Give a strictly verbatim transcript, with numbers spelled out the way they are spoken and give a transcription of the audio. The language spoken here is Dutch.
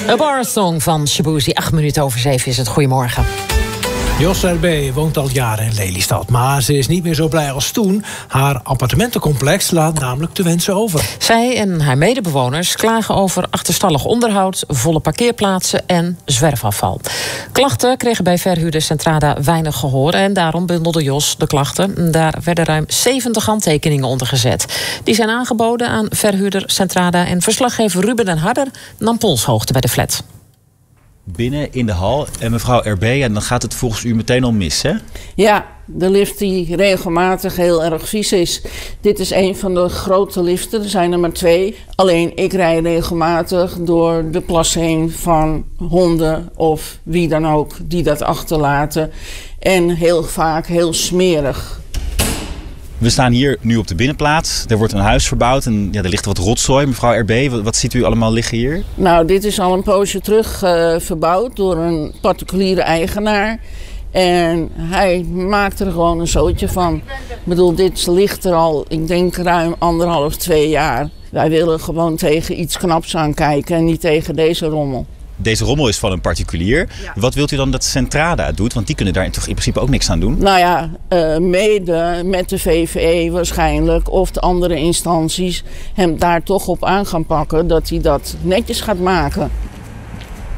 A Bar Song van Shaboozey. Acht minuten over zeven is het. Goedemorgen. Jos R B woont al jaren in Lelystad, maar ze is niet meer zo blij als toen. Haar appartementencomplex laat namelijk te wensen over. Zij en haar medebewoners klagen over achterstallig onderhoud, volle parkeerplaatsen en zwerfafval. Klachten kregen bij verhuurder Centrada weinig gehoor en daarom bundelde Jos de klachten. Daar werden ruim zeventig handtekeningen onder gezet. Die zijn aangeboden aan verhuurder Centrada en verslaggever Ruben den Harder nam polshoogte bij de flat. Binnen in de hal. En mevrouw R B, en dan gaat het volgens u meteen al mis, hè? Ja, de lift die regelmatig heel erg vies is. Dit is een van de grote liften, er zijn er maar twee. Alleen ik rij regelmatig door de plas heen van honden of wie dan ook die dat achterlaten. En heel vaak heel smerig. We staan hier nu op de binnenplaats. Er wordt een huis verbouwd en ja, er ligt wat rotzooi. Mevrouw R B, wat, wat ziet u allemaal liggen hier? Nou, dit is al een poosje terug uh, verbouwd door een particuliere eigenaar. En hij maakt er gewoon een zootje van. Ik bedoel, dit ligt er al, ik denk ruim anderhalf, twee jaar. Wij willen gewoon tegen iets knaps aankijken en niet tegen deze rommel. Deze rommel is van een particulier. Ja. Wat wilt u dan dat Centrada doet? Want die kunnen daar toch in principe ook niks aan doen? Nou ja, uh, mede met de V V E waarschijnlijk of de andere instanties hem daar toch op aan gaan pakken dat hij dat netjes gaat maken.